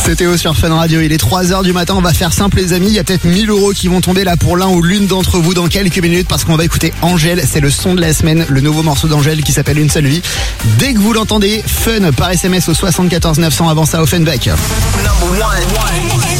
C'est Théo sur Fun Radio, il est 3h du matin, on va faire simple les amis, il y a peut-être 1000 € qui vont tomber là pour l'un ou l'une d'entre vous dans quelques minutes parce qu'on va écouter Angèle, c'est le son de la semaine, le nouveau morceau d'Angèle qui s'appelle Une seule vie. Dès que vous l'entendez, Fun par SMS au 74 900, avant ça au Funback. Number one.